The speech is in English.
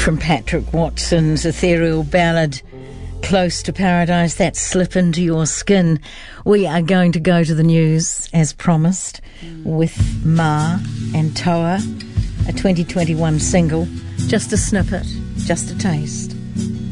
From Patrick Watson's ethereal ballad, Close to Paradise, that slip into your skin. We are going to go to the news, as promised, with Ma and Toa, a 2021 single. Just a snippet, just a taste.